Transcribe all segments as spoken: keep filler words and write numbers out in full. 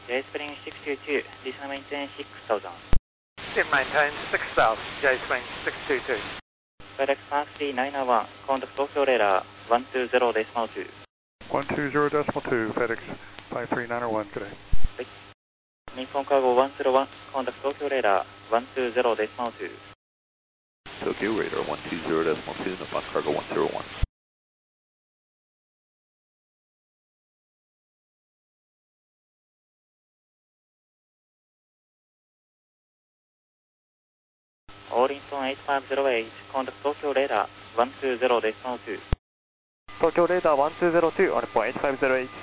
J Spring six two two, descend maintain six thousand. Descend maintain six thousand, J Spring six two two. FedEx Mark three nine oh one, contact Tokyo radar one two zero decimal two. one two zero decimal two, FedEx five three nine oh one, good day. はい。日本カーゴone zero one、contact Tokyo radar one two zero decimal two. Tokyo radar one two zero decimal two, Nippon cargo one zero one. Orrington eight five zero eight, contact Tokyo radar one two zero decimal two. Tokyo radar one two zero two, Orrington eight five zero eight.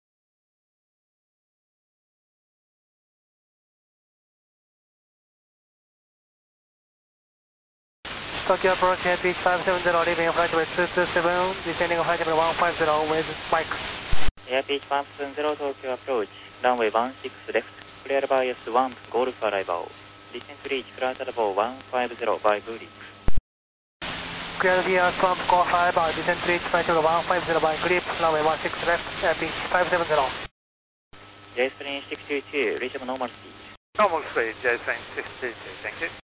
Tokyo approach Air Beach five seven zero, leaving flight way two two seven, descending flight level one five zero with spike. Air Beach one seven zero, Tokyo approach, runway one six left, clear by S one, Golf arrival. Descent reach flight level one five zero by Grip. Clear via Swamp Golf arrival, descent reach flight level one five zero by Grip, runway one six left, Air Beach five seven zero. J Spring six two two, reach normal speed. Normal speed, J Spring six two two, thank you.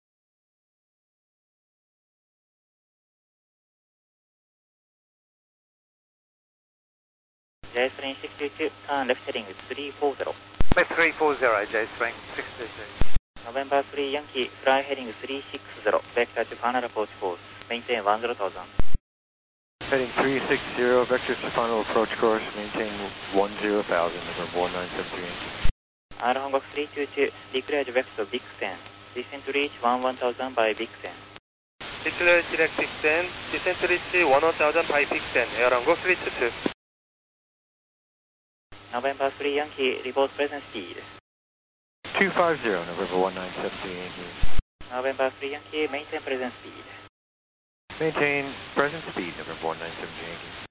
J Spring six two two, turn left heading three four zero. Left three four zero, J Spring six two two. November three Yankee, fly heading three six zero, vector to final approach course, maintain one zero thousand. Heading three six zero, vector to final approach course, maintain one zero thousand, number one nine seven three. R Hongkong three two two, declared vector Big ten, descent reach one one thousand by Big ten. Declared direct Big ten, descent reach one one thousand by Big ten, Air Hongkong three two two. November three Yankee, report present speed. two five zero, November one nine seven three. November three Yankee, maintain present speed. Maintain present speed, November one nine seven three.